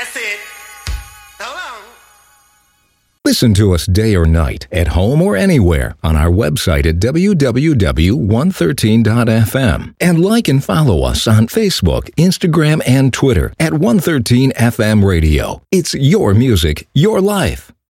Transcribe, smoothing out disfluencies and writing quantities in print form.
That's it. Hold on. Listen to us day or night, at home or anywhere, on our website at www.113.fm. And like and follow us on Facebook, Instagram, and Twitter at 113FM Radio. It's your music, your life.